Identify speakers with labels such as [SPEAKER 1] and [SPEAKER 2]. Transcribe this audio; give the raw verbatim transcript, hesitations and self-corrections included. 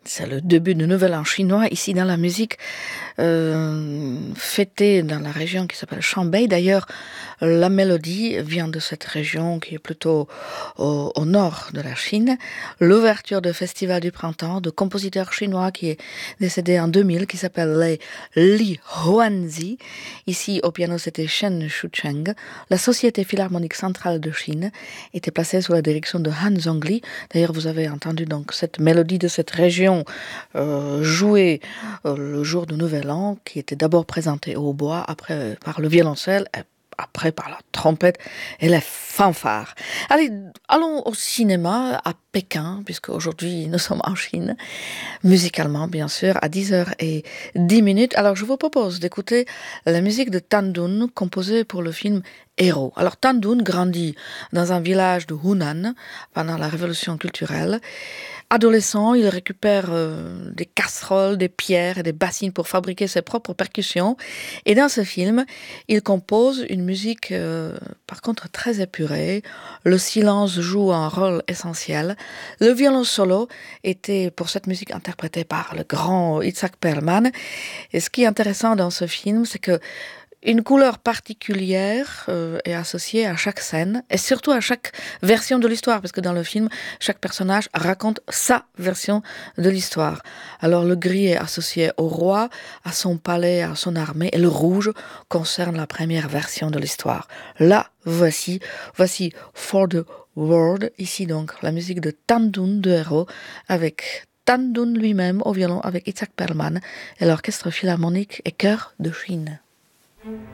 [SPEAKER 1] C'est le début du Nouvel An chinois, ici dans la musique euh, fêtée dans la région qui s'appelle Shanbei. D'ailleurs, la mélodie vient de cette région qui est plutôt au, au nord de la Chine. L'ouverture du Festival du Printemps de compositeur chinois qui est décédé en deux mille, qui s'appelle les Li Huanzi. Ici, au piano, c'était Shen Shucheng. La Société Philharmonique Centrale de Chine était placée sous la direction de Han Zhongli. D'ailleurs, vous avez entendu donc cette mélodie de cette région euh, jouée euh, le jour du Nouvel An, qui était d'abord présentée au hautbois, après euh, par le violoncelle, et après par la trompette et les fanfares. Allez, allons au cinéma à Pékin, puisque aujourd'hui nous sommes en Chine, musicalement bien sûr, à dix heures dix. Alors je vous propose d'écouter la musique de Tan Dun, composée pour le film Héros. Alors Tan Dun grandit dans un village de Hunan pendant la révolution culturelle. Adolescent, il récupère euh, des casseroles, des pierres et des bassines pour fabriquer ses propres percussions. Et dans ce film, il compose une musique, euh, par contre, très épurée. Le silence joue un rôle essentiel. Le violon solo était, pour cette musique, interprété par le grand Itzhak Perlman. Et ce qui est intéressant dans ce film, c'est que une couleur particulière euh, est associée à chaque scène et surtout à chaque version de l'histoire, parce que dans le film, chaque personnage raconte sa version de l'histoire. Alors le gris est associé au roi, à son palais, à son armée, et le rouge concerne la première version de l'histoire. Là, voici, voici For the World, ici donc la musique de Tan Dun de Héros, avec Tan Dun lui-même au violon avec Itzhak Perlman et l'orchestre philharmonique et chœur de Chine.